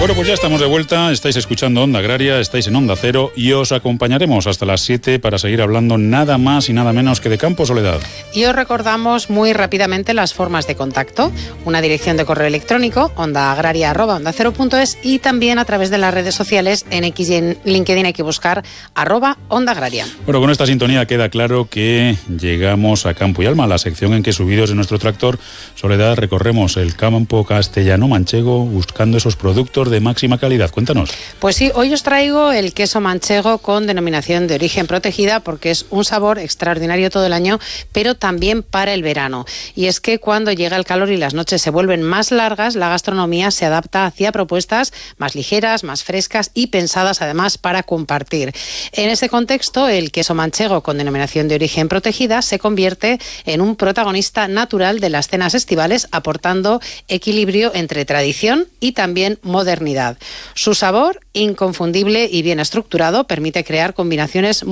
Bueno, pues ya estamos de vuelta, estáis escuchando Onda Agraria, estáis en Onda Cero y os acompañaremos hasta las 7 para seguir hablando nada más y nada menos que de campo, Soledad. Y os recordamos muy rápidamente las formas de contacto, una dirección de correo electrónico, ondaagraria@ondacero.es, y también a través de las redes sociales, en X y en LinkedIn hay que buscar @Onda Agraria. Bueno, con esta sintonía queda claro que llegamos a Campo y Alma, la sección en que subidos en nuestro tractor, Soledad, recorremos el campo castellano-manchego buscando esos productos de máxima calidad. Cuéntanos. Pues sí, hoy os traigo el queso manchego con denominación de origen protegida porque es un sabor extraordinario todo el año, pero también para el verano. Y es que cuando llega el calor y las noches se vuelven más largas, la gastronomía se adapta hacia propuestas más ligeras, más frescas y pensadas además para compartir. En ese contexto, el queso manchego con denominación de origen protegida se convierte en un protagonista natural de las cenas estivales, aportando equilibrio entre tradición y también modernidad. Su sabor, inconfundible y bien estructurado, permite crear combinaciones